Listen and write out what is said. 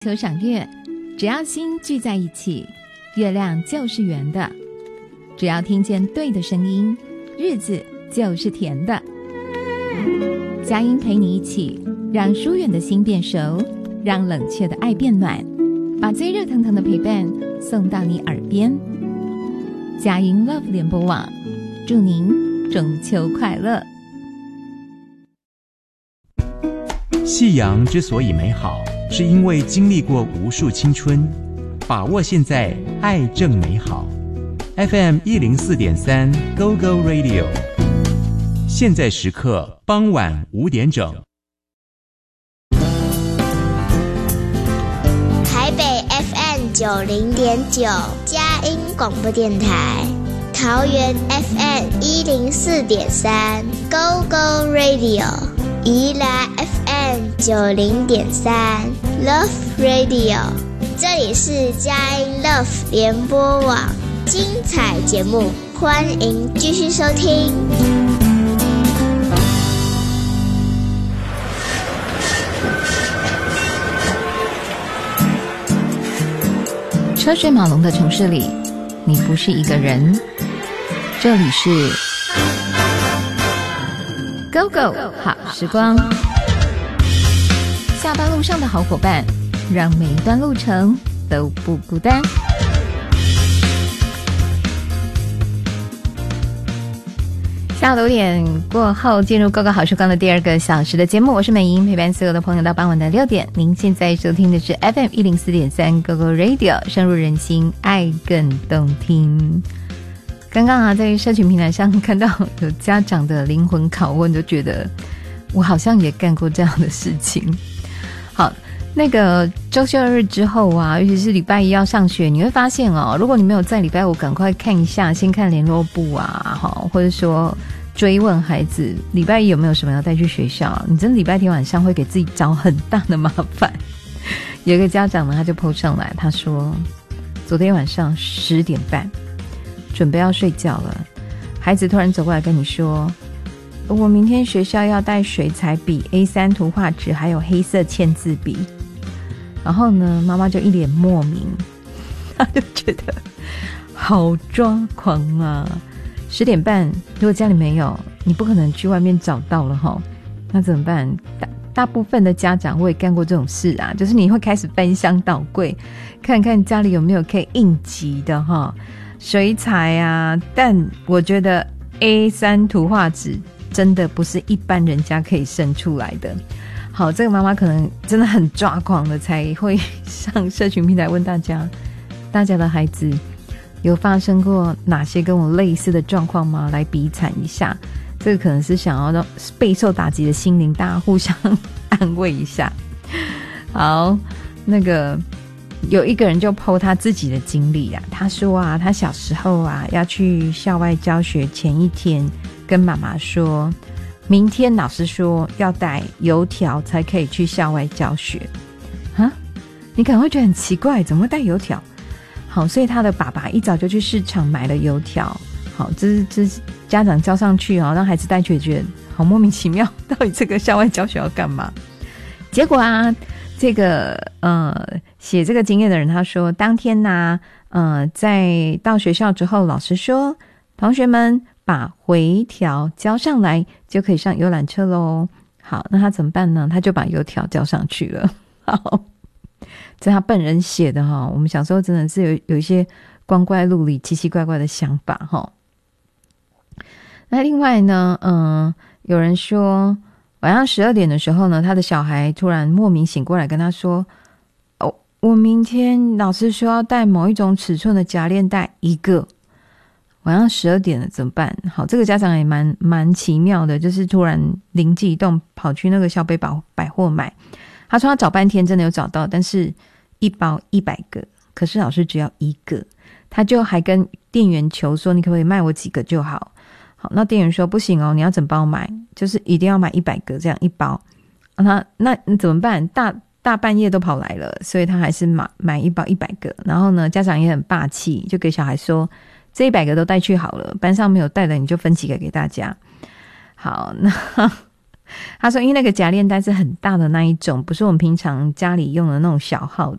求赏月，只要心聚在一起，月亮就是圆的；只要听见对的声音，日子就是甜的。佳音陪你一起，让疏远的心变熟，让冷却的爱变暖，把最热腾腾的陪伴送到你耳边。佳音 Love 联播网，祝您中秋快乐。 夕阳之所以美好，是因为经历过无数青春，把握现在，爱正美好。FM 104.3 Go Go Radio， 现在时刻傍晚5点整。 台北 FM 90.9佳音广播电台，桃园 FM 104.3 Go Go Radio， 宜兰 FM 90.3 Love Radio， 这里是佳音 Love 联播网，精彩节目，欢迎继续收听。 车水马龙的城市里，你不是一个人。这里是 Go Go 好时光，下班路上的好伙伴，让每一段路程都不孤单。下午5点过后，进入 Go Go 好时光的第2个小时的节目，我是美莹，陪伴所有的朋友到傍晚的6点。您现在收听的是 FM 104.3 Go Go Radio， 深入人心，爱更动听。刚刚在社群平台上看到有家长的灵魂拷问，就觉得我好像也干过这样的事情。好，那个周休2日之后啊，尤其是礼拜1要上学，你会发现哦，如果你没有在礼拜5赶快看一下，先看联络簿啊，或者说追问孩子礼拜1有没有什么要带去学校，你真的礼拜天晚上会给自己找很大的麻烦。有一个家长呢，他就 po 上来，他说昨天晚上10点半准备要睡觉了，孩子突然走过来跟你说，我明天学校要带水彩笔、A3 图画纸还有黑色签字笔。然后呢，妈妈就一脸莫名，她就觉得好抓狂啊！10点半如果家里没有，你不可能去外面找到了齁，那怎么办？大部分的家长我也干过这种事啊，就是你会开始翻箱倒柜，看看家里有没有可以应急的齁，水彩啊。但我觉得 A3 图画纸真的不是一般人家可以生出来的。好，这个妈妈可能真的很抓狂了，才会上社群平台问大家的孩子有发生过哪些跟我类似的状况吗？来比惨一下。这个可能是想要让备受打击的心灵大家互相安慰一下。好，那个有一个人就 po 他自己的经历啊，他说啊，他小时候啊要去校外教学前一天跟妈妈说，明天老师说要带油条才可以去校外教学啊，你可能会觉得很奇怪，怎么会带油条？好，所以他的爸爸一早就去市场买了油条。好，这是家长交上去哦，让孩子带去，觉得好莫名其妙，到底这个校外教学要干嘛？结果啊，这个写这个经验的人他说，当天呢，在到学校之后，老师说同学们把回条交上来就可以上游览车咯。好，那他怎么办呢？他就把油条交上去了。好，这他本人写的齁，我们小时候真的是有一些光怪陆离奇奇怪怪的想法齁。那另外呢，有人说晚上12点的时候呢，他的小孩突然莫名醒过来跟他说，我明天老师说要带某一种尺寸的夹链袋1个。晚上12点了怎么办？好，这个家长也蛮奇妙的，就是突然灵机一动跑去那个小北百货买。他说他找半天真的有找到，但是一包100个，可是老师只要1个。他就还跟店员求说，你可不可以卖我几个就好。好，那店员说不行哦，你要整包买，就是一定要买100个这样一包。那你怎么办？大半夜都跑来了，所以他还是买一包100个。然后呢，家长也很霸气，就给小孩说这100个都带去好了，班上没有带的你就分几个给大家。好，那他说因为那个夹链袋是很大的那一种，不是我们平常家里用的那种小号